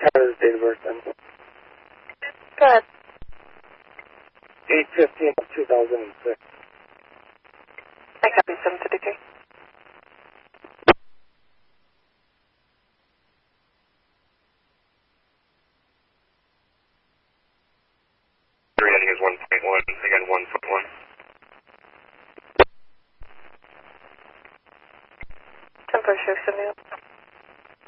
Tyler's date of birth then. Go ahead. 8/15/2006. I copy 753. Rating is 1.1, again 1.1. 1046,